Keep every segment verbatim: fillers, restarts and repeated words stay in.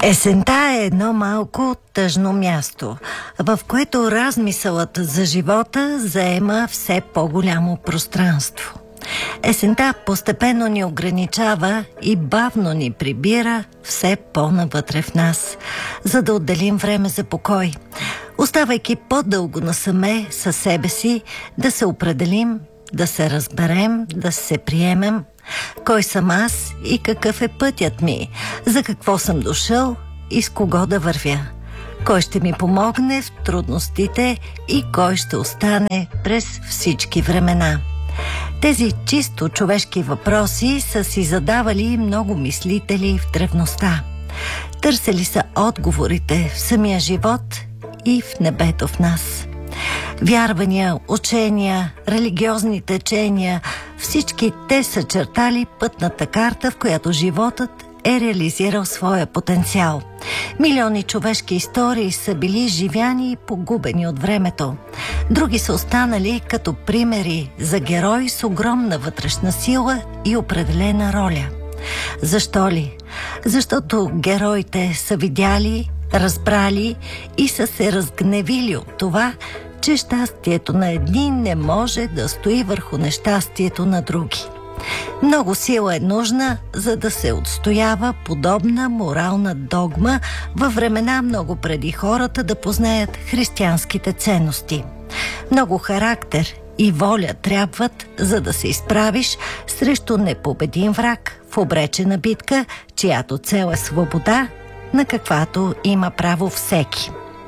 Есента е едно малко тъжно място, в което размисълът за живота заема все по-голямо пространство. Есента постепенно ни ограничава и бавно ни прибира все по-навътре в нас, за да отделим време за покой, оставайки по-дълго насаме със себе си, да се определим, да се разберем, да се приемем. Кой съм аз и какъв е пътят ми, за какво съм дошъл и с кого да вървя, кой ще ми помогне в трудностите и кой ще остане през всички времена. Тези чисто човешки въпроси са си задавали много мислители в древността. Търсили са отговорите в самия живот и в небето в нас. Вярвания, учения, религиозни течения, всички те са чертали пътната карта, в която животът е реализирал своя потенциал. Милиони човешки истории са били живяни и погубени от времето. Други са останали като примери за герои с огромна вътрешна сила и определена роля. Защо ли? Защото героите са видяли, разбрали и са се разгневили от това, че щастието на едни не може да стои върху нещастието на други. Много сила е нужна, за да се отстоява подобна морална догма във времена много преди хората да познаят християнските ценности. Много характер и воля трябват, за да се изправиш срещу непобедим враг в обречена битка, чиято цел е свобода, на каквато има право всеки.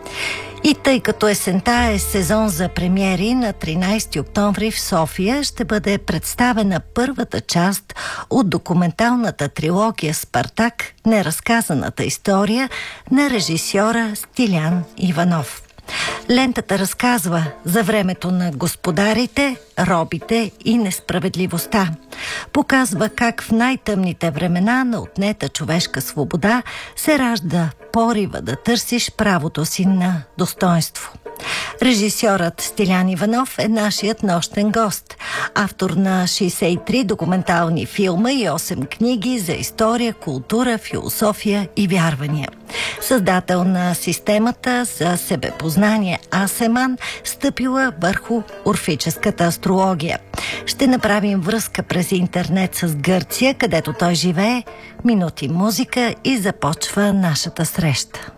И тъй като есента е сезон за премиери, на тринайсети октомври в София ще бъде представена първата част от документалната трилогия «Спартак. Неразказаната история» на режисьора Стилян Иванов. Лентата разказва за времето на господарите, робите и несправедливостта. Показва как в най-тъмните времена на отнета човешка свобода се ражда порива да търсиш правото си на достоинство. Режисьорът Стилян Иванов е нашият нощен гост. Автор на шейсет и три документални филма и осем книги за история, култура, философия и вярвания. Създател на системата за себепознание Асеман, стъпила върху орфическата астрология. Ще направим връзка през интернет с Гърция, където той живее, минути музика и започва нашата среща.